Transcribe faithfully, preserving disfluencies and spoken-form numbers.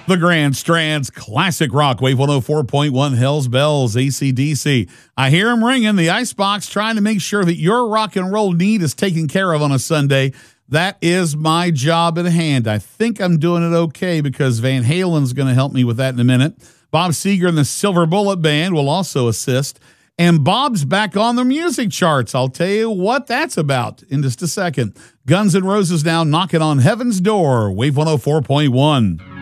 The Grand Strands Classic Rock, Wave one oh four point one, Hells Bells, A C D C. I hear them ringing, the Icebox trying to make sure that your rock and roll need is taken care of on a Sunday. That is my job at hand. I think I'm doing it okay because Van Halen's going to help me with that in a minute. Bob Seger and the Silver Bullet Band will also assist. And Bob's back on the music charts. I'll tell you what that's about in just a second. Guns N' Roses now knocking on heaven's door, Wave one oh four point one.